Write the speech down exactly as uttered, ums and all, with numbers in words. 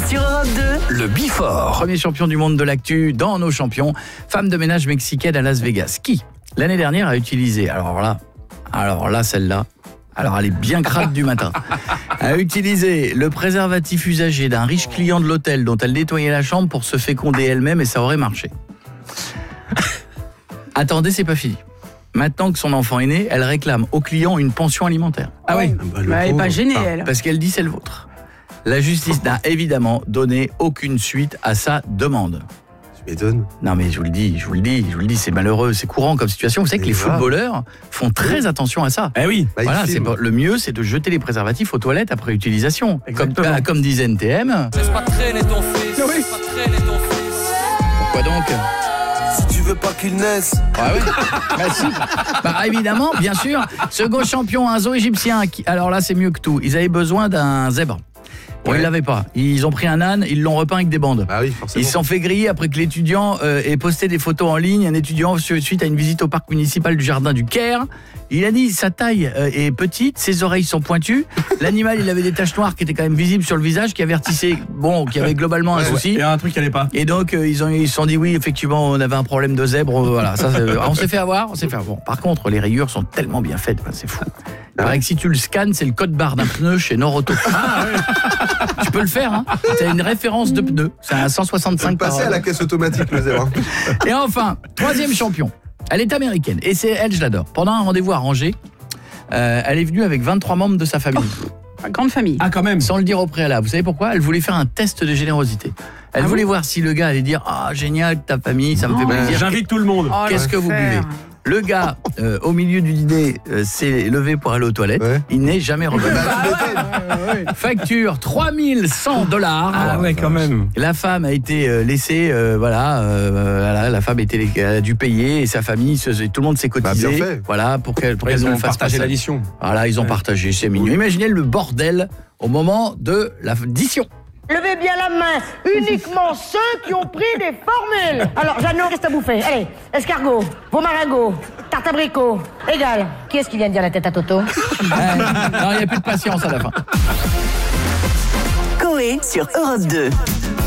sur Europe deux, le Before. Premier champion du monde de l'actu dans nos champions, femme de ménage mexicaine à Las Vegas, qui, l'année dernière, a utilisé, alors là, alors là, celle-là, alors elle est bien crade du matin, a utilisé le préservatif usagé d'un riche client de l'hôtel dont elle nettoyait la chambre pour se féconder elle-même et ça aurait marché. Attendez, c'est pas fini. Maintenant que son enfant est né, elle réclame au client une pension alimentaire. Ah oui, bah, bah, elle n'est pas gênée, elle. Parce qu'elle dit c'est le vôtre. La justice n'a évidemment donné aucune suite à sa demande. Tu m'étonnes. Non mais je vous le dis, je vous le dis, je vous le dis, c'est malheureux, c'est courant comme situation. Vous savez que les grave. footballeurs font très attention à ça. Eh oui. Bah, Voilà, c'est pas- le mieux, c'est de jeter les préservatifs aux toilettes après utilisation. Comme, Exactement. ah, comme disait N T M. Laisse pas traîner ton fils, Oui. laisse pas traîner ton fils. Pourquoi donc? Si tu veux pas qu'il naisse. Ah ouais. Bah si. Bah évidemment, bien sûr. Second champion, un zoo égyptien. Qui, alors là, c'est mieux que tout. Ils avaient besoin d'un zèbre. Bon, Ouais. ils l'avaient pas. Ils ont pris un âne, ils l'ont repeint avec des bandes. Bah oui, forcément. Ils se sont fait griller après que l'étudiant euh, ait posté des photos en ligne. Un étudiant, suite à une visite au parc municipal du jardin du Caire, il a dit sa taille euh, est petite, ses oreilles sont pointues. L'animal, il avait des taches noires qui étaient quand même visibles sur le visage, qui avertissaient, bon, qu'il y avait globalement un Ouais, souci. ouais. Il y a un truc qui allait pas. Et donc euh, ils ont ils se sont dit oui, effectivement, on avait un problème de zèbre. euh, voilà, ça, c'est- on s'est fait avoir, on s'est fait avoir. Bon, par contre, les rayures sont tellement bien faites, ben, c'est fou. Il paraît que si tu le scannes, c'est le code barre d'un pneu chez Nord-Auto. Ah, ouais. Tu peux le faire, hein. C'est une référence de pneu. C'est un cent soixante-cinq par Passer à heure. la caisse automatique, le zéro. Et enfin, troisième champion. Elle est américaine et c'est elle, je l'adore. Pendant un rendez-vous à Angers, euh, elle est venue avec vingt-trois membres de sa famille. Grande famille. Ah, quand même. Sans le dire au préalable. Vous savez pourquoi? Elle voulait faire un test de générosité. Elle Ah voulait bon voir si le gars allait dire « Ah, génial, ta famille, ça me fait Oh. plaisir. J'invite tout le monde. Oh, Qu'est-ce que vous l'enfer. buvez ?» Le gars, euh, au milieu du dîner, euh, s'est levé pour aller aux toilettes. Ouais. Il n'est jamais revenu. Bah, Facture trois mille cent dollars. Ah ouais, quand même. La femme a été euh, laissée, euh, voilà, euh, voilà, la femme a, été, elle a dû payer et sa famille, se- tout le monde s'est cotisé, Bah, bien fait. voilà, pour qu'elle pour qu'elle Ils ne ont le fasse pas partagé seule. l'addition. Voilà, ils ont partagé, c'est mignon. Imaginez le bordel au moment de l'addition. Levez bien la main, uniquement ceux qui ont pris des formules. Alors, Jeannot, qu'est-ce que t'as bouffé? Allez, escargot, veau maringot, tarte abricot, égal. Qui est-ce qui vient de dire la tête à Toto? Euh, non, il n'y a plus de patience à la fin. Coé sur Europe deux.